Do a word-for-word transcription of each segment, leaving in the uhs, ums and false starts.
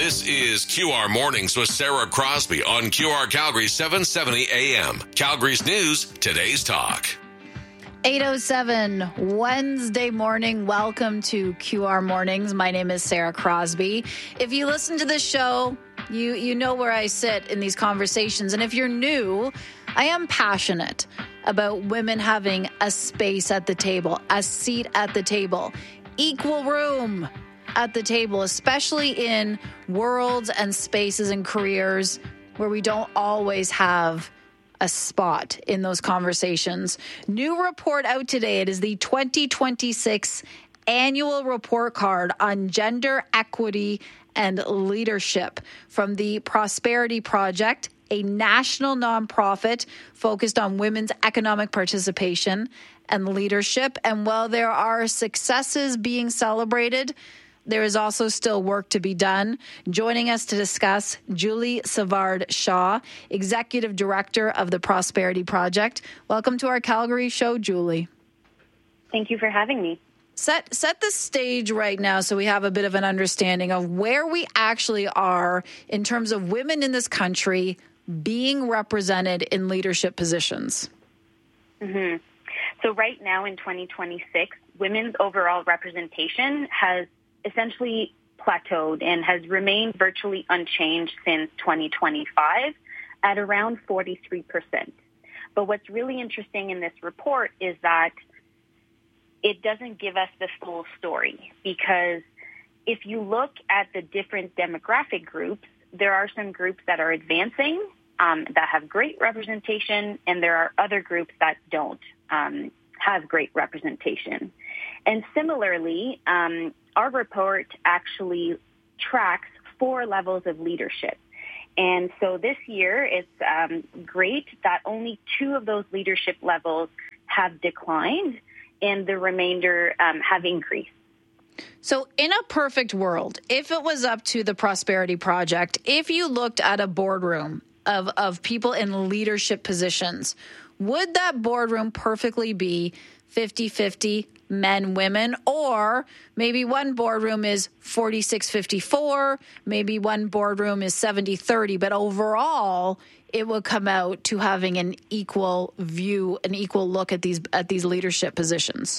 This is Q R Mornings with Sarah Crosby on Q R Calgary seven seventy A M. Calgary's News, today's talk. eight oh seven Wednesday morning. Welcome to Q R Mornings. My name is Sarah Crosby. If you listen to this show, you you know where I sit in these conversations. And if you're new, I am passionate about women having a space at the table, a seat at the table, equal room at the table, especially in worlds and spaces and careers where we don't always have a spot in those conversations. New report out today. It is the twenty twenty-six annual report card on gender equity and leadership from the Prosperity Project, a national nonprofit focused on women's economic participation and leadership. And while there are successes being celebrated, there is also still work to be done. Joining us to discuss, Julie Savard-Shaw, Executive Director of the Prosperity Project. Welcome to our Calgary show, Julie. Thank you for having me. Set set the stage right now so we have a bit of an understanding of where we actually are in terms of women in this country being represented in leadership positions. Mm-hmm. So right now in twenty twenty-six, women's overall representation has essentially plateaued and has remained virtually unchanged since twenty twenty-five at around forty-three percent. But what's really interesting in this report is that it doesn't give us the full story, because if you look at the different demographic groups, there are some groups that are advancing, um, that have great representation, and there are other groups that don't um, have great representation. And similarly, um, our report actually tracks four levels of leadership. And so this year, it's um, great that only two of those leadership levels have declined and the remainder um, have increased. So in a perfect world, if it was up to the Prosperity Project, if you looked at a boardroom of, of people in leadership positions, would that boardroom perfectly be fifty-fifty men, women, or maybe one boardroom is forty-six fifty-four, maybe one boardroom is seventy thirty, but overall it would come out to having an equal view, an equal look at these at these leadership positions?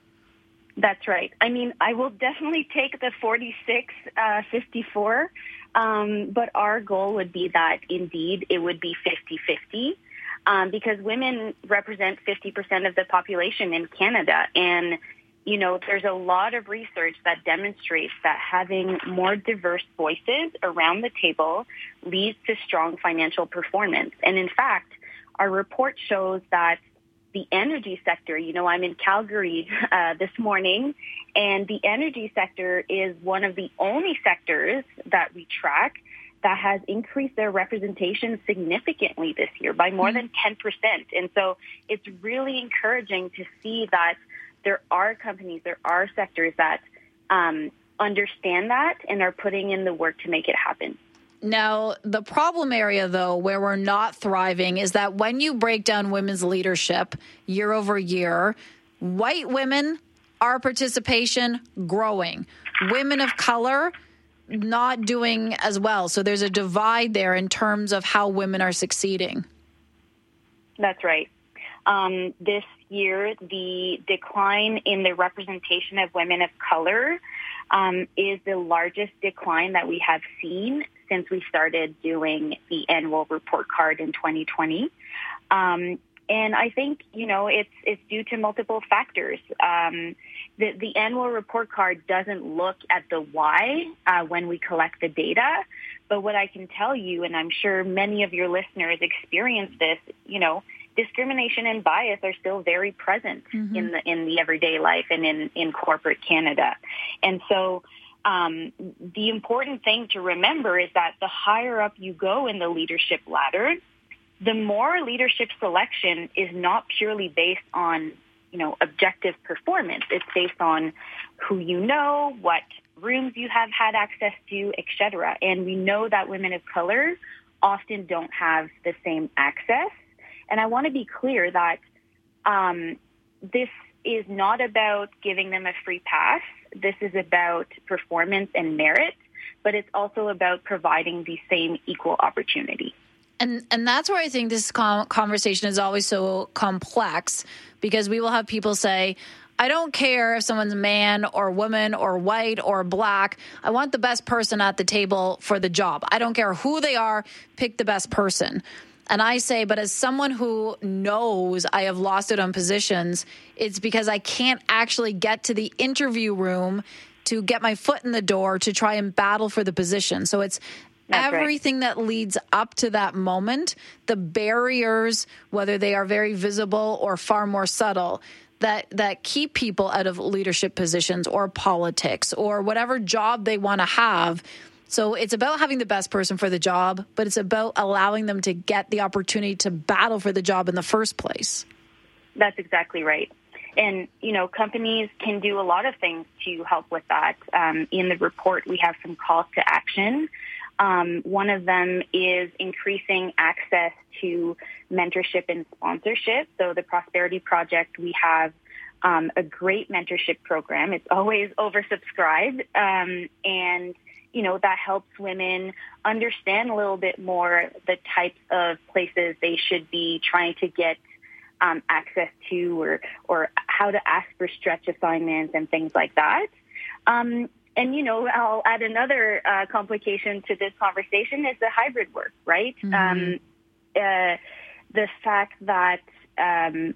That's right. I mean, I will definitely take the forty-six fifty-four, um, but our goal would be that indeed it would be fifty-fifty. Um, because women represent fifty percent of the population in Canada. And, you know, there's a lot of research that demonstrates that having more diverse voices around the table leads to strong financial performance. And in fact, our report shows that the energy sector, you know, I'm in Calgary uh, this morning, and the energy sector is one of the only sectors that we track that has increased their representation significantly this year by more than ten percent. And so it's really encouraging to see that there are companies, there are sectors that um, understand that and are putting in the work to make it happen. Now, the problem area, though, where we're not thriving is that when you break down women's leadership year over year, white women, our participation growing. Women of color, not doing as well. So there's a divide there in terms of how women are succeeding. That's right. Um, this year, the decline in the representation of women of color um, is the largest decline that we have seen since we started doing the annual report card in twenty twenty. Um, and I think, you know, it's it's due to multiple factors. Um, the, the annual report card doesn't look at the why uh, when we collect the data. But what I can tell you, and I'm sure many of your listeners experience this, you know, discrimination and bias are still very present mm-hmm. in the in the everyday life and in, in corporate Canada. And so um, the important thing to remember is that the higher up you go in the leadership ladder, the more leadership selection is not purely based on, you know, objective performance. It's based on who you know, what rooms you have had access to, et cetera. And we know that women of color often don't have the same access. And I want to be clear that um, this is not about giving them a free pass. This is about performance and merit. but it's also about providing the same equal opportunity. And and that's where I think this conversation is always so complex, because we will have people say, I don't care if someone's man or woman or white or black. I want the best person at the table for the job. I don't care who they are. Pick the best person. And I say, but as someone who knows I have lost it on positions, it's because I can't actually get to the interview room to get my foot in the door to try and battle for the position. So it's That's everything right. that leads up to that moment, the barriers, whether they are very visible or far more subtle, that that keep people out of leadership positions or politics or whatever job they want to have. So it's about having the best person for the job, but it's about allowing them to get the opportunity to battle for the job in the first place. That's exactly right. And, you know, companies can do a lot of things to help with that. Um, in the report, we have some calls to action. Um, one of them is increasing access to mentorship and sponsorship. So the Prosperity Project, we have um, a great mentorship program. It's always oversubscribed. Um, and, you know, that helps women understand a little bit more the types of places they should be trying to get um, access to, or, or how to ask for stretch assignments and things like that. Um, And, you know, I'll add another uh, complication to this conversation is the hybrid work, right? Mm-hmm. Um, uh, the fact that um,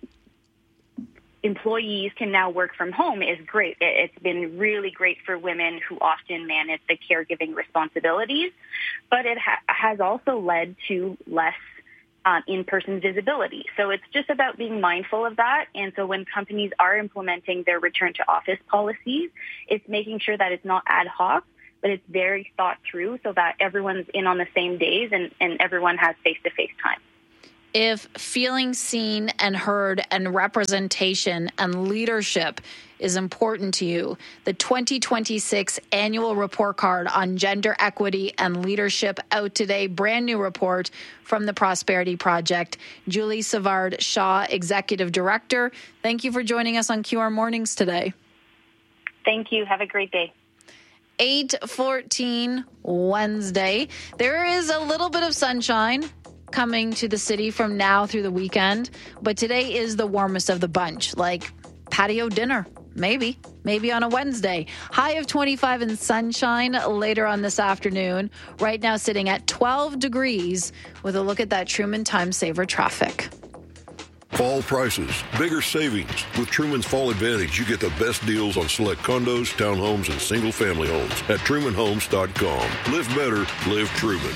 employees can now work from home is great. It's been really great for women who often manage the caregiving responsibilities, but it ha- has also led to less Uh, in-person visibility. So it's just about being mindful of that. And so when companies are implementing their return to office policies, it's making sure that it's not ad hoc, but it's very thought through so that everyone's in on the same days and, and everyone has face-to-face time. If feeling seen and heard and representation and leadership is important to you, the twenty twenty-six annual report card on gender equity and leadership out today, brand new report from the Prosperity Project. Julie Savard-Shaw, Executive Director, thank you for joining us on Q R Mornings today. Thank you. Have a great day. eight fourteen Wednesday. There is a little bit of sunshine coming to the city from now through the weekend, but today is the warmest of the bunch, like patio dinner, maybe, maybe on a Wednesday. High of twenty-five and sunshine later on this afternoon. Right now sitting at twelve degrees with a look at that Truman Time Saver traffic. Fall prices, bigger savings. With Truman's Fall Advantage, you get the best deals on select condos, townhomes, and single-family homes at Truman Homes dot com. Live better, live Truman.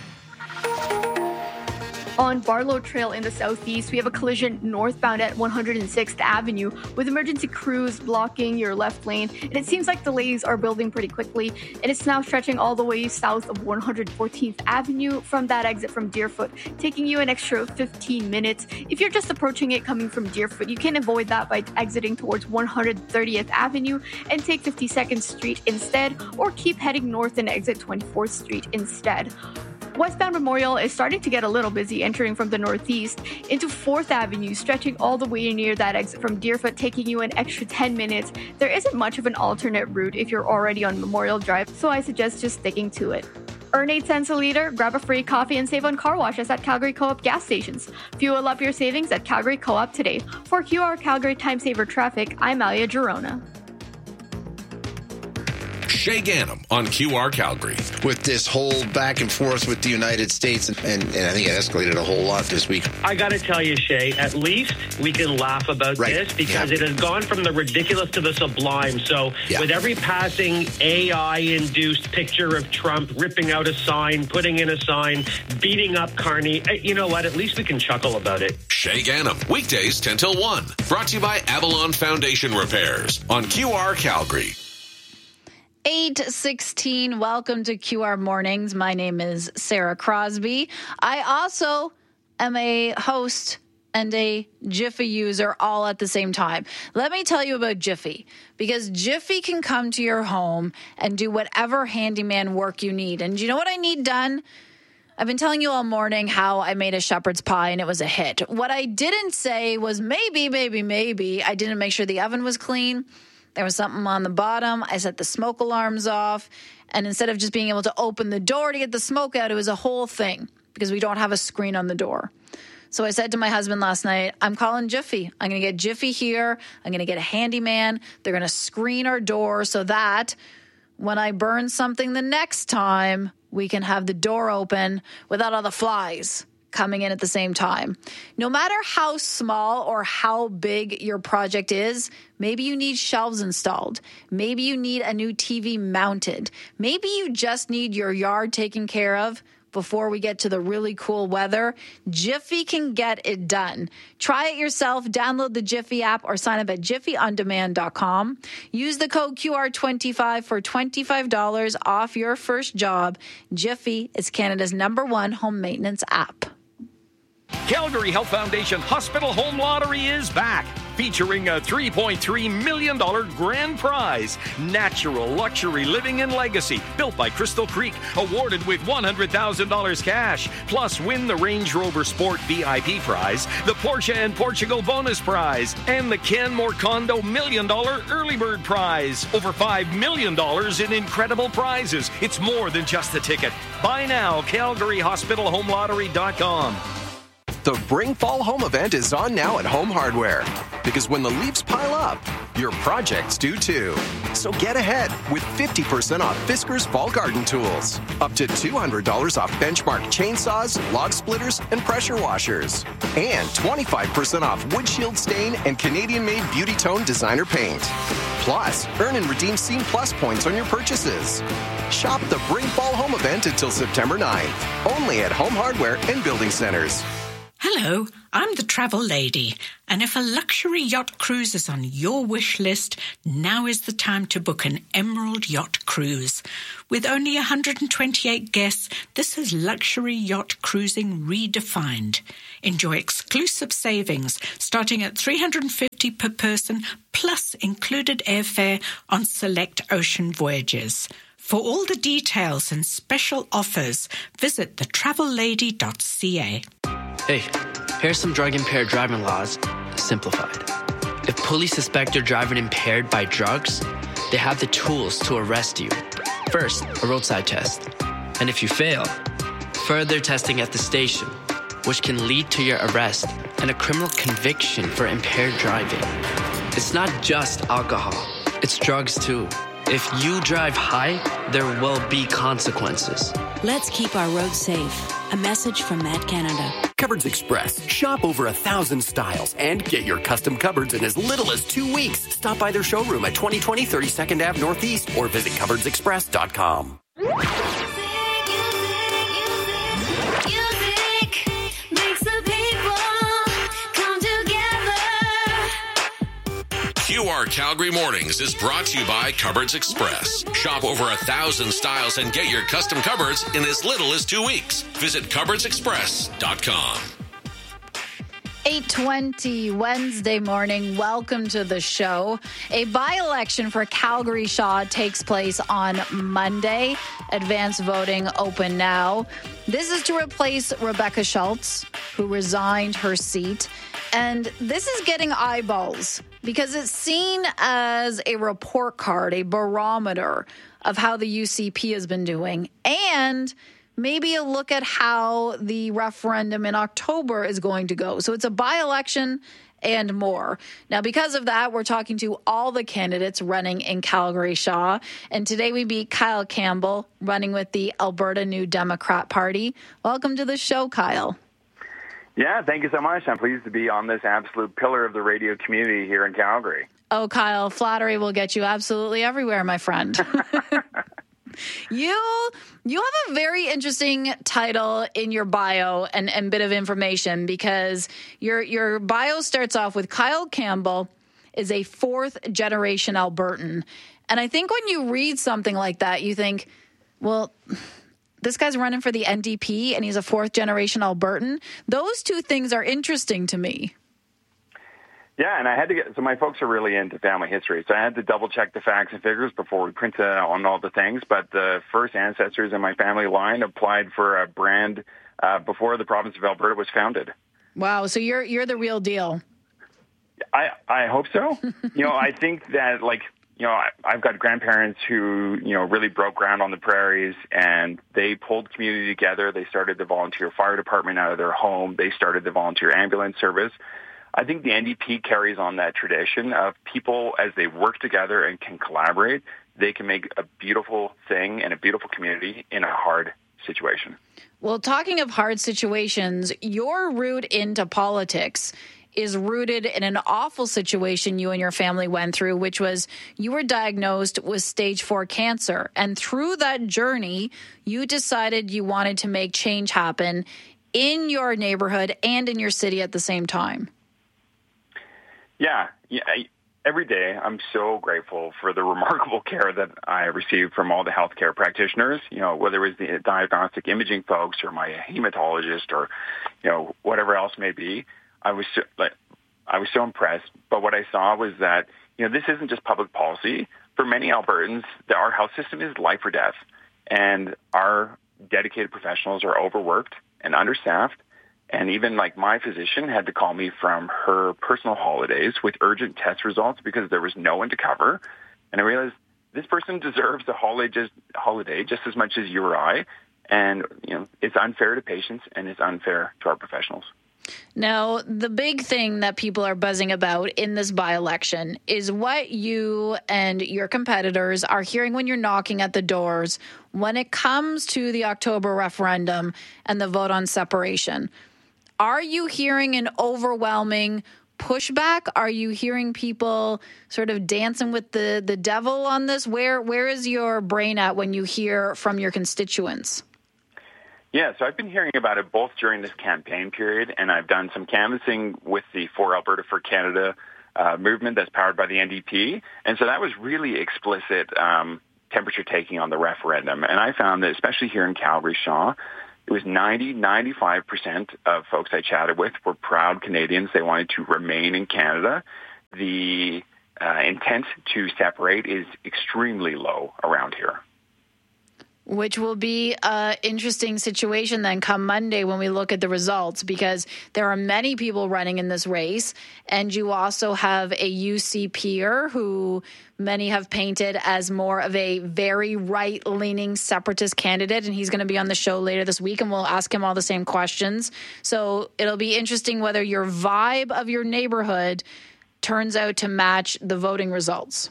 On Barlow Trail in the southeast, we have a collision northbound at one hundred sixth Avenue with emergency crews blocking your left lane. And it seems like delays are building pretty quickly. And it's now stretching all the way south of one hundred fourteenth Avenue from that exit from Deerfoot, taking you an extra fifteen minutes. If you're just approaching it coming from Deerfoot, you can avoid that by exiting towards one hundred thirtieth Avenue and take fifty-second Street instead, or keep heading north and exit twenty-fourth Street instead. Westbound Memorial is starting to get a little busy entering from the northeast into fourth Avenue, stretching all the way near that exit from Deerfoot, taking you an extra ten minutes. There isn't much of an alternate route if you're already on Memorial Drive, so I suggest just sticking to it. Earn eight cents a liter, grab a free coffee, and save on car washes at Calgary Co-op gas stations. Fuel up your savings at Calgary Co-op today. For Q R Calgary Time Saver Traffic, I'm Alia Girona. Shay Gannam on Q R Calgary. With this whole back and forth with the United States, and, and, and I think it escalated a whole lot this week. I got to tell you, Shay, at least we can laugh about right. this because yeah. it has gone from the ridiculous to the sublime. So yeah. with every passing A I-induced picture of Trump ripping out a sign, putting in a sign, beating up Carney, you know what? At least we can chuckle about it. Shay Gannam, weekdays ten till one. Brought to you by Avalon Foundation Repairs on Q R Calgary. eight sixteen, welcome to Q R Mornings. My name is Sarah Crosby. I also am a host and a Jiffy user all at the same time. Let me tell you about Jiffy, because Jiffy can come to your home and do whatever handyman work you need. And you know what I need done? I've been telling you all morning how I made a shepherd's pie and it was a hit. What I didn't say was maybe, maybe, maybe I didn't make sure the oven was clean. There was something on the bottom. I set the smoke alarms off. And instead of just being able to open the door to get the smoke out, it was a whole thing because we don't have a screen on the door. So I said to my husband last night, I'm calling Jiffy. I'm going to get Jiffy here. I'm going to get a handyman. They're going to screen our door so that when I burn something the next time, we can have the door open without all the flies coming in at the same time. No matter how small or how big your project is, maybe you need shelves installed. Maybe you need a new T V mounted. Maybe you just need your yard taken care of before we get to the really cool weather. Jiffy can get it done. Try it yourself. Download the Jiffy app or sign up at jiffy on demand dot com. Use the code Q R twenty-five for twenty-five dollars off your first job. Jiffy is Canada's number one home maintenance app. Calgary Health Foundation Hospital Home Lottery is back, featuring a three point three million dollars grand prize. Natural luxury living and legacy, built by Crystal Creek, awarded with one hundred thousand dollars cash. Plus, win the Range Rover Sport V I P prize, the Porsche and Portugal bonus prize, and the Canmore Condo million dollar early bird prize. Over five million dollars in incredible prizes. It's more than just a ticket. Buy now, calgary hospital home lottery dot com. The Bring Fall Home event is on now at Home Hardware. Because when the leaves pile up, your projects do too. So get ahead with fifty percent off Fiskars Fall Garden Tools. Up to two hundred dollars off Benchmark chainsaws, log splitters, and pressure washers. And twenty-five percent off Wood Shield Stain and Canadian-made Beauty Tone designer paint. Plus, earn and redeem Scene Plus points on your purchases. Shop the Bring Fall Home event until September ninth. Only at Home Hardware and Building Centers. Hello, I'm the travel lady, and if a luxury yacht cruise is on your wish list, now is the time to book an Emerald Yacht Cruise. With only one hundred twenty-eight guests, this is luxury yacht cruising redefined. Enjoy exclusive savings starting at three hundred fifty dollars per person, plus included airfare on select ocean voyages. For all the details and special offers, visit the travel lady dot c a. Hey, here's some drug-impaired driving laws, simplified. If police suspect you're driving impaired by drugs, they have the tools to arrest you. First, a roadside test. And if you fail, further testing at the station, which can lead to your arrest and a criminal conviction for impaired driving. It's not just alcohol, it's drugs too. If you drive high, there will be consequences. Let's keep our roads safe. A message from Matt Canada. Cupboards Express. Shop over a thousand styles and get your custom cupboards in as little as two weeks. Stop by their showroom at twenty twenty thirty-second Avenue Northeast or visit cupboards express dot com. Q R Calgary Mornings is brought to you by Cupboards Express. Shop over a thousand styles and get your custom cupboards in as little as two weeks. Visit cupboards express dot com. eight twenty Wednesday morning. Welcome to the show. A by-election for Calgary Shaw takes place on Monday. Advanced voting open now. This is to replace Rebecca Schultz, who resigned her seat. And this is getting eyeballs because it's seen as a report card, a barometer of how the U C P has been doing, and maybe a look at how the referendum in October is going to go. So it's a by-election and more. Now, because of that, we're talking to all the candidates running in Calgary Shaw. And today we meet Kyle Campbell, running with the Alberta New Democrat Party. Welcome to the show, Kyle. Yeah, thank you so much. I'm pleased to be on this absolute pillar of the radio community here in Calgary. Oh, Kyle, flattery will get you absolutely everywhere, my friend. you you have a very interesting title in your bio and, and bit of information because your your bio starts off with Kyle Campbell is a fourth generation Albertan. And I think when you read something like that, you think, well, this guy's running for the N D P and he's a fourth generation Albertan. Those two things are interesting to me. Yeah, and I had to get, so my folks are really into family history, so I had to double check the facts and figures before we printed on all the things. But the first ancestors in my family line applied for a brand uh, before the province of Alberta was founded. Wow, so you're you're the real deal. I, I hope so. You know, I think that, like, you know, I, I've got grandparents who, you know, really broke ground on the prairies, and they pulled community together. They started the volunteer fire department out of their home. They started the volunteer ambulance service. I think the N D P carries on that tradition of people, as they work together and can collaborate, they can make a beautiful thing and a beautiful community in a hard situation. Well, talking of hard situations, your route into politics is rooted in an awful situation you and your family went through, which was you were diagnosed with stage four cancer. And through that journey, you decided you wanted to make change happen in your neighborhood and in your city at the same time. Yeah. yeah I, every day, I'm so grateful for the remarkable care that I received from all the healthcare practitioners, you know, whether it was the diagnostic imaging folks or my hematologist or, you know, whatever else may be. I was so, like, I was so impressed. But what I saw was that, you know, this isn't just public policy. For many Albertans, the, our health system is life or death. And our dedicated professionals are overworked and understaffed. And even like my physician had to call me from her personal holidays with urgent test results because there was no one to cover. And I realized this person deserves a holiday just, holiday just as much as you or I. And, you know, it's unfair to patients and it's unfair to our professionals. Now, the big thing that people are buzzing about in this by-election is what you and your competitors are hearing when you're knocking at the doors when it comes to the October referendum and the vote on separation. Are you hearing an overwhelming pushback? Are you hearing people sort of dancing with the, the devil on this? Where Where is your brain at when you hear from your constituents? Yeah, so I've been hearing about it both during this campaign period, and I've done some canvassing with the For Alberta, For Canada uh, movement that's powered by the N D P. And so that was really explicit um, temperature taking on the referendum. And I found that, especially here in Calgary, Shaw, it was ninety, ninety-five percent of folks I chatted with were proud Canadians. They wanted to remain in Canada. The uh, intent to separate is extremely low around here. Which will be an interesting situation then come Monday when we look at the results, because there are many people running in this race. And you also have a U C peer who many have painted as more of a very right-leaning separatist candidate. And he's going to be on the show later this week, and we'll ask him all the same questions. So it'll be interesting whether your vibe of your neighborhood turns out to match the voting results.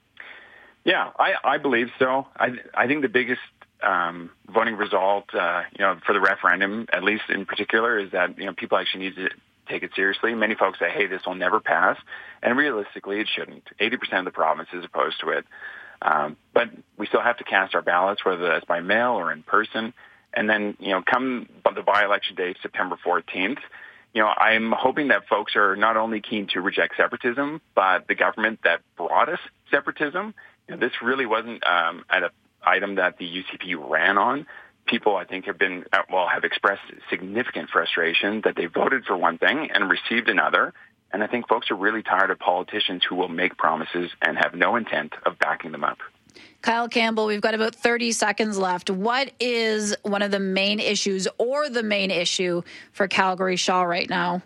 Yeah, I, I believe so. I, I think the biggest Um, voting result, uh, you know, for the referendum, at least in particular, is that, you know, people actually need to take it seriously. Many folks say, hey, this will never pass. And realistically, it shouldn't. eighty percent of the province is opposed to it. Um, but we still have to cast our ballots, whether that's by mail or in person. And then, you know, come the by-election date, September fourteenth, you know, I'm hoping that folks are not only keen to reject separatism, but the government that brought us separatism. You know, this really wasn't um, at a item that the U C P ran on. People, I think, have been, well, have expressed significant frustration that they voted for one thing and received another. And I think folks are really tired of politicians who will make promises and have no intent of backing them up. Kyle Campbell, we've got about thirty seconds left. What is one of the main issues or the main issue for Calgary Shaw right now?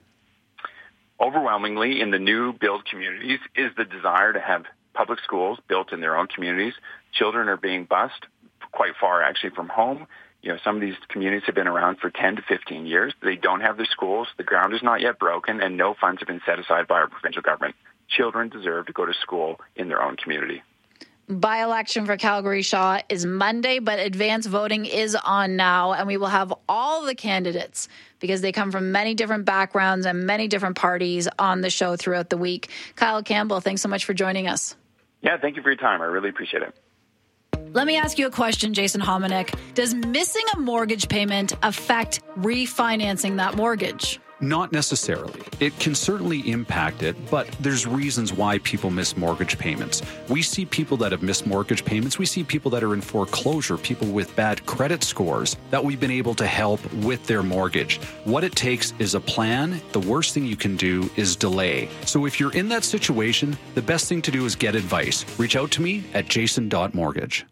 Overwhelmingly, in the new build communities, is the desire to have public schools built in their own communities. Children are being bused quite far, actually, from home. You know, some of these communities have been around for ten to fifteen years. They don't have their schools. The ground is not yet broken, and no funds have been set aside by our provincial government. Children deserve to go to school in their own community. By-election for Calgary Shaw is Monday, but advance voting is on now, and we will have all the candidates, because they come from many different backgrounds and many different parties, on the show throughout the week. Kyle Campbell, thanks so much for joining us. Yeah, thank you for your time. I really appreciate it. Let me ask you a question, Jason Hominick. Does missing a mortgage payment affect refinancing that mortgage? Not necessarily. It can certainly impact it, but there's reasons why people miss mortgage payments. We see people that have missed mortgage payments. We see people that are in foreclosure, people with bad credit scores that we've been able to help with their mortgage. What it takes is a plan. The worst thing you can do is delay. So if you're in that situation, the best thing to do is get advice. Reach out to me at jason dot mortgage.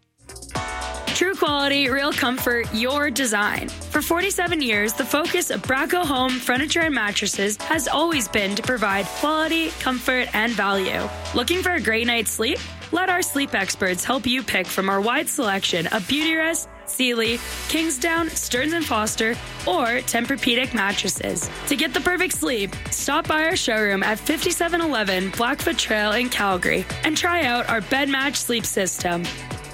True quality, real comfort, your design. For forty-seven years, the focus of Braco Home Furniture and Mattresses has always been to provide quality, comfort, and value. Looking for a great night's sleep? Let our sleep experts help you pick from our wide selection of Beautyrest, Sealy, Kingsdown, Stearns and Foster, or Tempur-Pedic mattresses. To get the perfect sleep, stop by our showroom at fifty-seven eleven Blackfoot Trail in Calgary and try out our bed match sleep system.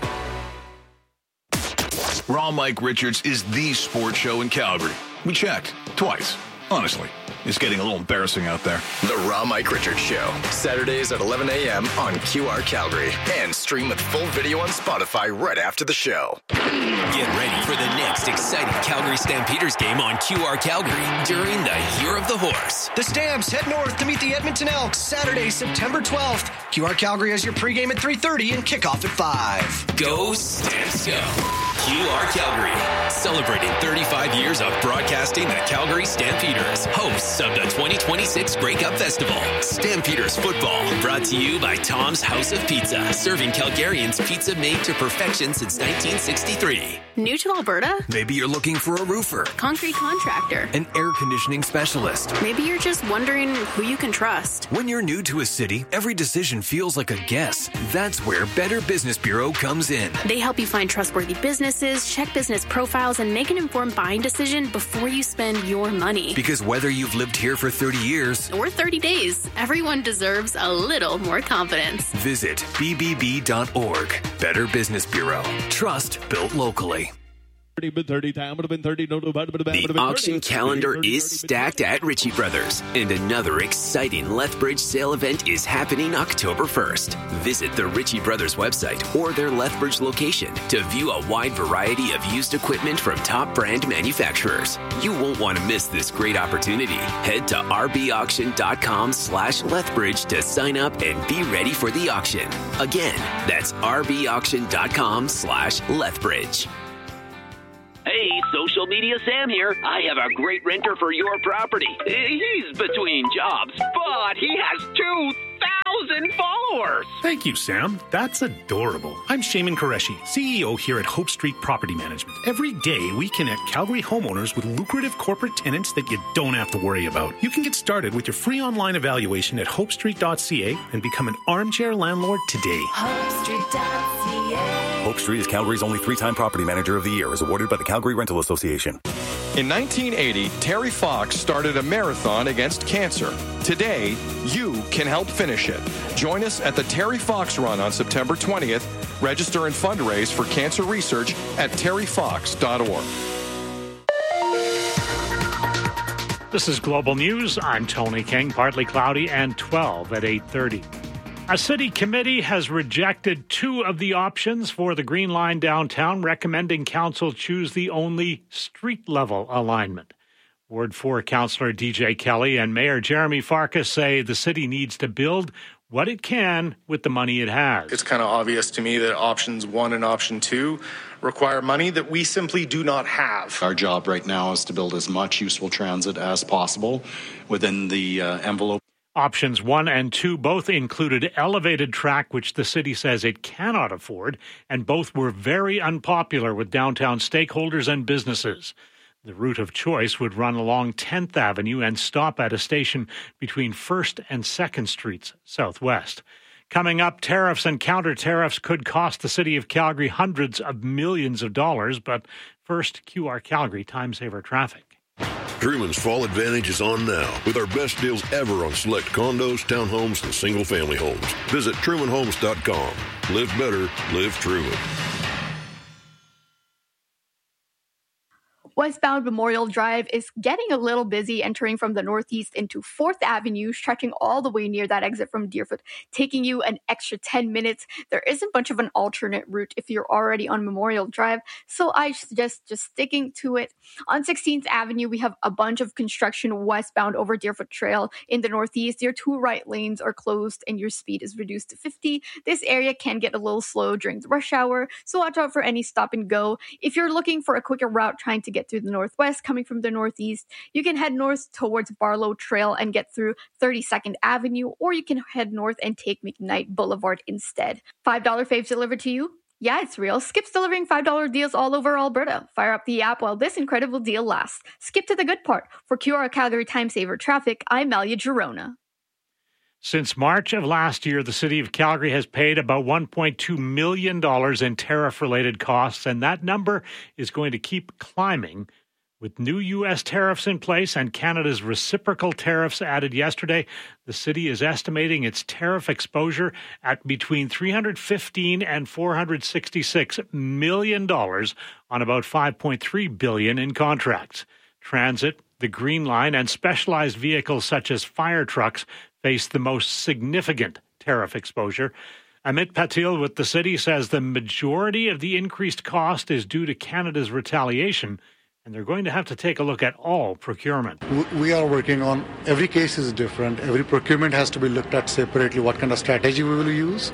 Raw Mike Richards is the sports show in Calgary. We checked twice, honestly. It's getting a little embarrassing out there. The Raw Mike Richards Show, Saturdays at eleven a.m. on Q R Calgary. And stream with full video on Spotify right after the show. Get ready for the next exciting Calgary Stampeders game on Q R Calgary during the Year of the Horse. The Stamps head north to meet the Edmonton Elks Saturday, September twelfth. Q R Calgary has your pregame at three thirty and kickoff at five. Go Stamps go. Q R Calgary, celebrating thirty-five years of broadcasting the Calgary Stampeders, hosts of the twenty twenty-six Grey Cup Festival. Stampeders football, brought to you by Tom's House of Pizza, serving Calgarians pizza made to perfection since nineteen sixty-three. New to Alberta? Maybe you're looking for a roofer, Concrete contractor, an air conditioning specialist. Maybe you're just wondering who you can trust. When you're new to a city, every decision feels like a guess. That's where Better Business Bureau comes in. They help you find trustworthy businesses, check business profiles, and make an informed buying decision before you spend your money. Because whether you've lived here for thirty years or thirty days, everyone deserves a little more confidence. Visit B B B dot org. Better Business Bureau. Trust built locally. The auction calendar is stacked at Ritchie Brothers, and another exciting Lethbridge sale event is happening October first. Visit the Ritchie Brothers website or their Lethbridge location to view a wide variety of used equipment from top brand manufacturers. You won't want to miss this great opportunity. Head to rbauction.com slash Lethbridge to sign up and be ready for the auction. Again, that's rbauction.com slash Lethbridge. Hey, social media Sam here. I have a great renter for your property. He's between jobs, but he has two thousand followers. Thank you, Sam. That's adorable. I'm Shaman Qureshi, C E O here at Hope Street Property Management. Every day, we connect Calgary homeowners with lucrative corporate tenants that you don't have to worry about. You can get started with your free online evaluation at hope street dot c a and become an armchair landlord today. hope street dot c a Hope Street is Calgary's only three-time property manager of the year, as awarded by the Calgary Rental Association. In nineteen eighty, Terry Fox started a marathon against cancer. Today, you can help finish it. Join us at the Terry Fox Run on September twentieth. Register and fundraise for cancer research at terry fox dot org. This is Global News. I'm Tony King. Partly cloudy and twelve at eight thirty. A city committee has rejected two of the options for the Green Line downtown, recommending council choose the only street-level alignment. Ward four Councillor D J Kelly and Mayor Jeremy Farkas say the city needs to build what it can with the money it has. It's kind of obvious to me that options one and option two require money that we simply do not have. Our job right now is to build as much useful transit as possible within the uh, envelope. Options one and two both included elevated track, which the city says it cannot afford, and both were very unpopular with downtown stakeholders and businesses. The route of choice would run along tenth Avenue and stop at a station between first and second Streets southwest. Coming up, tariffs and counter-tariffs could cost the city of Calgary hundreds of millions of dollars, but first, Q R Calgary time-saver traffic. Truman's Fall Advantage is on now with our best deals ever on select condos, townhomes, and single-family homes. Visit truman homes dot com. Live better, live Truman. Westbound Memorial Drive is getting a little busy, entering from the northeast into fourth Avenue, stretching all the way near that exit from Deerfoot, taking you an extra ten minutes. There isn't much of an alternate route if you're already on Memorial Drive, so I suggest just sticking to it. On sixteenth Avenue, we have a bunch of construction westbound over Deerfoot Trail. In the northeast, your two right lanes are closed and your speed is reduced to fifty. This area can get a little slow during the rush hour, so watch out for any stop and go. If you're looking for a quicker route trying to get through the northwest coming from the northeast, you can head north towards Barlow Trail and get through thirty-second Avenue, or you can head north and take McKnight Boulevard instead. five dollar faves delivered to you? Yeah, it's real. Skip's delivering five dollar deals all over Alberta. Fire up the app while this incredible deal lasts. Skip to the good part. For Q R Calgary time saver traffic, I'm Malia Girona. Since March of last year, the city of Calgary has paid about one point two million dollars in tariff-related costs, and that number is going to keep climbing. With new U S tariffs in place and Canada's reciprocal tariffs added yesterday, the city is estimating its tariff exposure at between three hundred fifteen and four hundred sixty-six million dollars on about five point three billion dollars in contracts. Transit, the Green Line, and specialized vehicles such as fire trucks face the most significant tariff exposure. Amit Patil with the city says the majority of the increased cost is due to Canada's retaliation, and they're going to have to take a look at all procurement. We are working on, every case is different. Every procurement has to be looked at separately, what kind of strategy we will use.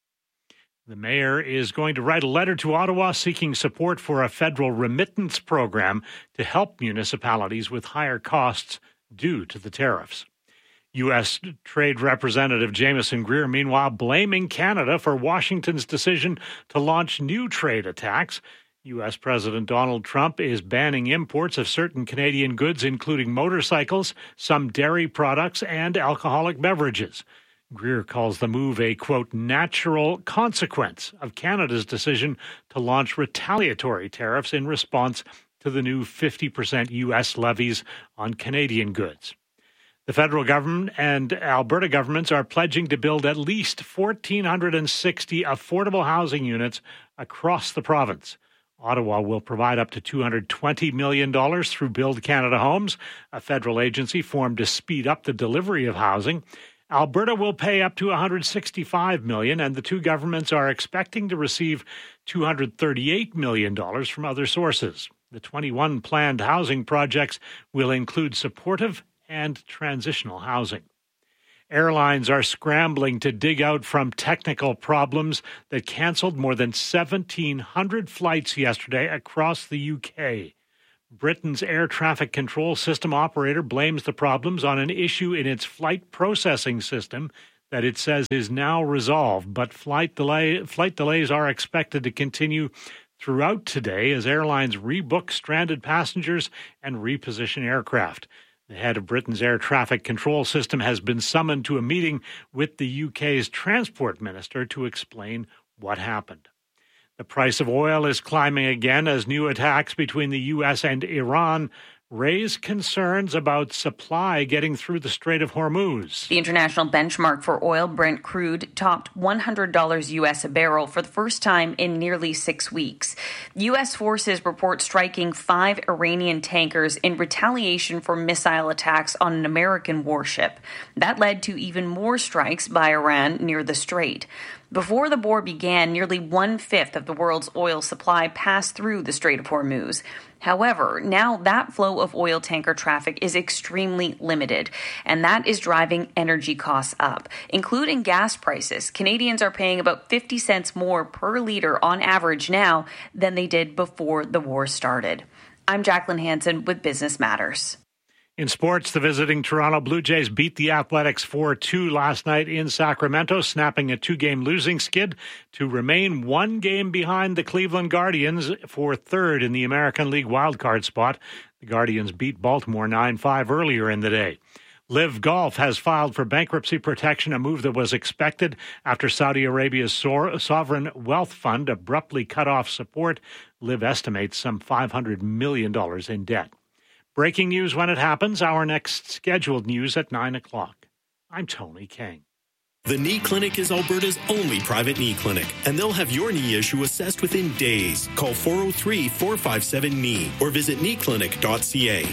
The mayor is going to write a letter to Ottawa seeking support for a federal remittance program to help municipalities with higher costs due to the tariffs. U S Trade Representative Jameson Greer, meanwhile, blaming Canada for Washington's decision to launch new trade attacks. U S President Donald Trump is banning imports of certain Canadian goods, including motorcycles, some dairy products, and alcoholic beverages. Greer calls the move a, quote, natural consequence of Canada's decision to launch retaliatory tariffs in response to the new fifty percent U S levies on Canadian goods. The federal government and Alberta governments are pledging to build at least one thousand four hundred sixty affordable housing units across the province. Ottawa will provide up to two hundred twenty million dollars through Build Canada Homes, a federal agency formed to speed up the delivery of housing. Alberta will pay up to one hundred sixty-five million dollars, and the two governments are expecting to receive two hundred thirty-eight million dollars from other sources. The twenty-one planned housing projects will include supportive and transitional housing. Airlines are scrambling to dig out from technical problems that canceled more than seventeen hundred flights yesterday across the U K. Britain's air traffic control system operator blames the problems on an issue in its flight processing system that it says is now resolved, but flight delay, flight delays are expected to continue throughout today as airlines rebook stranded passengers and reposition aircraft. The head of Britain's air traffic control system has been summoned to a meeting with the U K's transport minister to explain what happened. The price of oil is climbing again as new attacks between the U S and Iran raise concerns about supply getting through the Strait of Hormuz. The international benchmark for oil, Brent crude, topped one hundred dollars U S a barrel for the first time in nearly six weeks. U S forces report striking five Iranian tankers in retaliation for missile attacks on an American warship. That led to even more strikes by Iran near the strait. Before the war began, nearly one-fifth of the world's oil supply passed through the Strait of Hormuz. However, now that flow of oil tanker traffic is extremely limited, and that is driving energy costs up, including gas prices. Canadians are paying about fifty cents more per liter on average now than they did before the war started. I'm Jacqueline Hansen with Business Matters. In sports, the visiting Toronto Blue Jays beat the Athletics four two last night in Sacramento, snapping a two-game losing skid to remain one game behind the Cleveland Guardians for third in the American League wildcard spot. The Guardians beat Baltimore nine five earlier in the day. Liv Golf has filed for bankruptcy protection, a move that was expected after Saudi Arabia's sovereign wealth fund abruptly cut off support. Liv estimates some five hundred million dollars in debt. Breaking news when it happens. Our next scheduled news at nine o'clock. I'm Tony King. The Knee Clinic is Alberta's only private knee clinic, and they'll have your knee issue assessed within days. Call four oh three, four five seven, K N E E or visit knee clinic dot c a.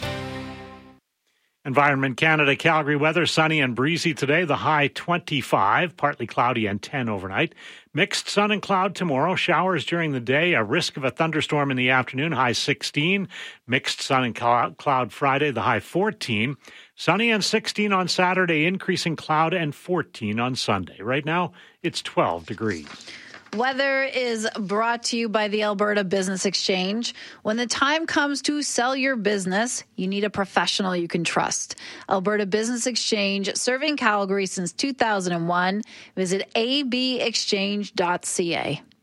Environment Canada, Calgary weather, sunny and breezy today. The high twenty-five, partly cloudy and ten overnight. Mixed sun and cloud tomorrow. Showers during the day. A risk of a thunderstorm in the afternoon. High sixteen. Mixed sun and cloud Friday. The high fourteen. Sunny and sixteen on Saturday. Increasing cloud and fourteen on Sunday. Right now, it's twelve degrees. Weather is brought to you by the Alberta Business Exchange. When the time comes to sell your business, you need a professional you can trust. Alberta Business Exchange, serving Calgary since two thousand one. Visit a b exchange dot c a.